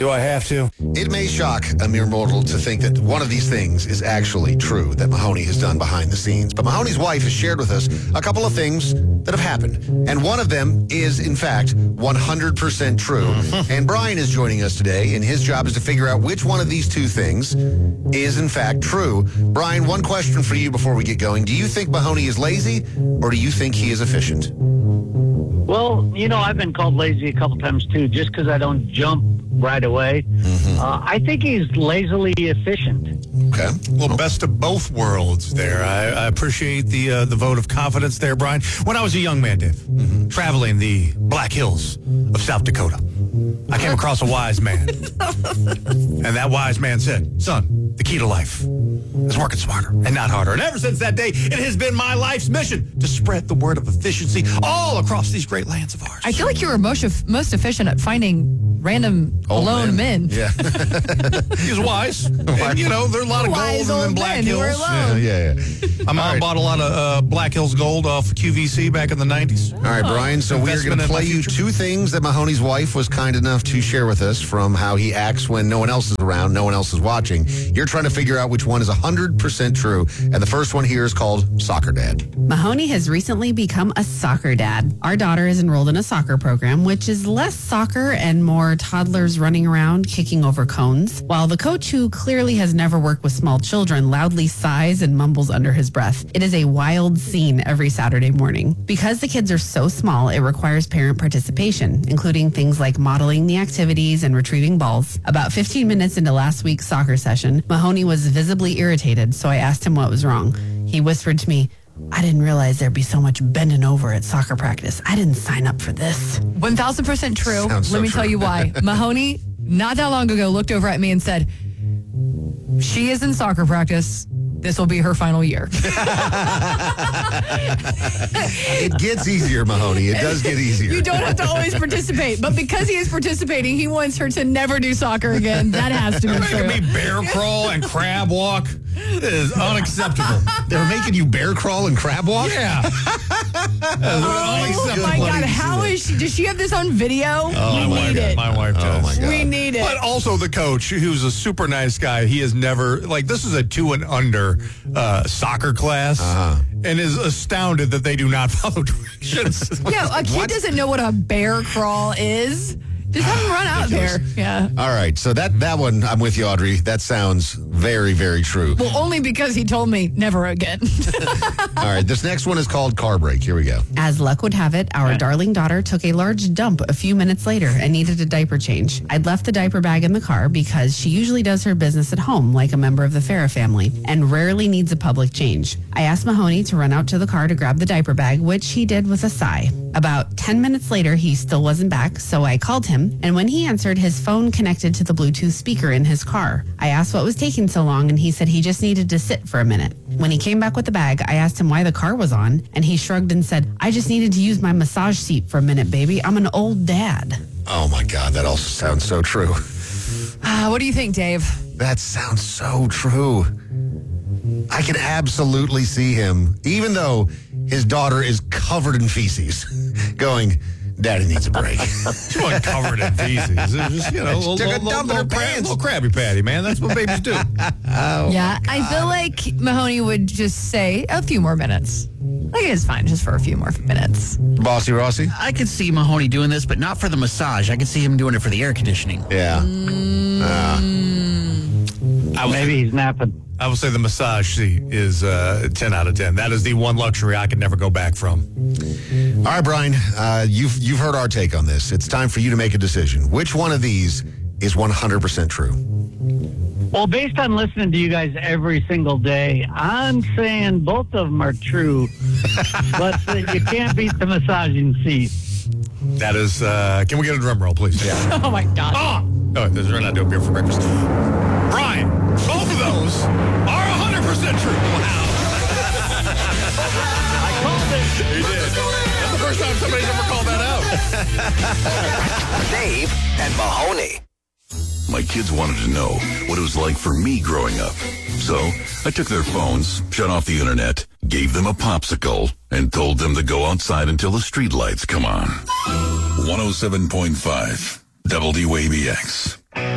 Do I have to? It may shock a mere mortal to think that one of these things is actually true that Mahoney has done behind the scenes. But Mahoney's wife has shared with us a couple of things that have happened. And one of them is, in fact, 100% true. And Brian is joining us today, and his job is to figure out which one of these two things is, in fact, true. Brian, one question for you before we get going. Do you think Mahoney is lazy, or do you think he is efficient? Well, I've been called lazy a couple times, too, just because I don't jump right away. I think he's lazily efficient. Okay. Well, best of both worlds there. I appreciate the vote of confidence there, Brian. When I was a young man, Dave, traveling the Black Hills of South Dakota, I came across a wise man. And that wise man said, son, the key to life is working smarter and not harder. And ever since that day, it has been my life's mission to spread the word of efficiency all across these great lands of ours. I feel like you were most efficient at finding random alone men. Yeah. He's wise. And, there are a lot of gold in Black Hills. Yeah. My mom bought a lot of Black Hills gold off QVC back in the 90s. All right, Brian, so we are going to play you two things that Mahoney's wife was kind enough to share with us from how he acts when no one else is around, no one else is watching. You're trying to figure out which one is 100% true, and the first one here is called Soccer Dad. Mahoney has recently become a soccer dad. Our daughter is enrolled in a soccer program, which is less soccer and more toddlers running around kicking over cones, while the coach, who clearly has never worked with small children, loudly sighs and mumbles under his breath. It is a wild scene every Saturday morning. Because the kids are so small, it requires parent participation, including things like modeling the activities and retrieving balls. About 15 minutes into last week's soccer session, Mahoney was visibly irritated, so I asked him what was wrong. He whispered to me, I didn't realize there'd be so much bending over at soccer practice. I didn't sign up for this. 1,000% true. Sounds so Let me true. tell you why. Mahoney, not that long ago, looked over at me and said, she is in soccer practice. This will be her final year. It gets easier, Mahoney. It does get easier. You don't have to always participate, but because he is participating, he wants her to never do soccer again. That has to be true. Making me bear crawl and crab walk is unacceptable. They're making you bear crawl and crab walk? Yeah. Oh my God! How is she? Does she have this on video? My wife does. Oh my God. We need it. But also the coach, who's a super nice guy, he has never, this is a 2 and under soccer class, and is astounded that they do not follow directions. Yeah, a kid doesn't know what a bear crawl is. Just have him run out there. Yeah. All right, so that one, I'm with you, Audrey. That sounds very, very true. Well, only because he told me never again. All right, this next one is called Car Break. Here we go. As luck would have it, our darling daughter took a large dump a few minutes later and needed a diaper change. I'd left the diaper bag in the car because she usually does her business at home like a member of the Farah family and rarely needs a public change. I asked Mahoney to run out to the car to grab the diaper bag, which he did with a sigh. About 10 minutes later, he still wasn't back, so I called him, and when he answered, his phone connected to the Bluetooth speaker in his car. I asked what was taking so long, and he said he just needed to sit for a minute. When he came back with the bag, I asked him why the car was on, and he shrugged and said, I just needed to use my massage seat for a minute, baby. I'm an old dad. Oh my God, that also sounds so true. What do you think, Dave? That sounds so true. I can absolutely see him, even though his daughter is covered in feces, going, Daddy needs a break. She wasn't covered in feces. It was just, took a dump in her pants. Little Krabby Patty, man. That's what babies do. Yeah, I feel like Mahoney would just say a few more minutes. Like, it's fine, just for a few more minutes. Bossy Rossi? I could see Mahoney doing this, but not for the massage. I could see him doing it for the air conditioning. Yeah. Maybe he's napping. I will say the massage seat is 10 out of 10. That is the one luxury I can never go back from. All right, Brian, you've heard our take on this. It's time for you to make a decision. Which one of these is 100% true? Well, based on listening to you guys every single day, I'm saying both of them are true, but you can't beat the massaging seat. That is, can we get a drum roll, please? Yeah. Oh, my God. Oh, this is not doing beer for breakfast. Brian, both of those are 100% true. Wow. I called it. He did. That's the first time somebody's ever called that out. Dave and Mahoney. My kids wanted to know what it was like for me growing up. So I took their phones, shut off the internet, gave them a popsicle, and told them to go outside until the street lights come on. 107.5 WABX.